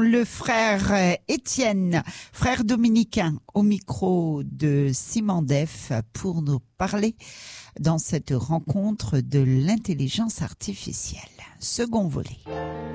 le frère Étienne, frère dominicain, au micro de Simandef pour nous parler dans cette rencontre de l'intelligence artificielle. Second volet.